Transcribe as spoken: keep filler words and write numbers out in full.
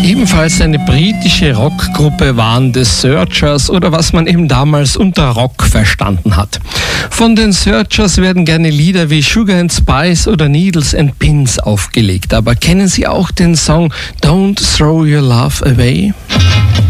Ebenfalls eine britische Rockgruppe waren The Searchers oder was man eben damals unter Rock verstanden hat. Von den Searchers werden gerne Lieder wie Sugar and Spice oder Needles and Pins aufgelegt. Aber kennen Sie auch den Song Don't Throw Your Love Away?